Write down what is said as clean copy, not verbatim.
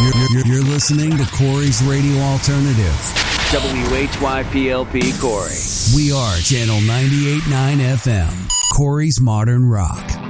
You're listening to Corey's Radio Alternative. WHYPLP Corey. We are Channel 98.9 FM, Corey's Modern Rock.